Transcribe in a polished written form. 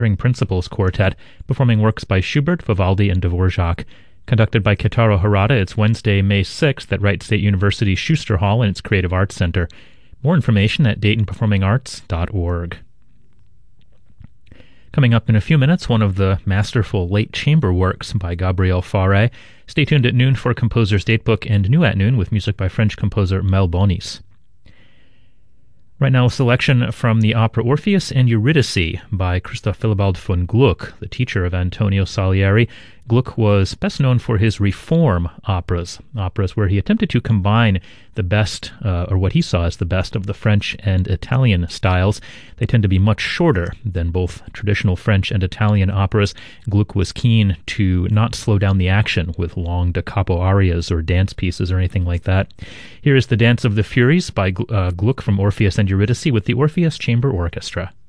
String Principals Quartet, performing works by Schubert, Vivaldi, and Dvorak. Conducted by Kitaro Harada, it's Wednesday, May 6th at Wright State University Schuster Hall and its Creative Arts Center. More information at DaytonPerformingArts.org. Coming up in a few minutes, one of the masterful late chamber works by Gabriel Fauré. Stay tuned at noon for Composer's Datebook and New at Noon with music by French composer Mel Bonis. Right now, a selection from the opera Orpheus and Eurydice by Christoph Willibald von Gluck, the teacher of Antonio Salieri. Gluck was best known for his reform operas where he attempted to combine the best, or what he saw as the best, of the French and Italian styles. They tend to be much shorter than both traditional French and Italian operas. Gluck was keen to not slow down the action with long da capo arias or dance pieces or anything like that. Here is the Dance of the Furies by Gluck from Orpheus and Eurydice with the Orpheus Chamber Orchestra.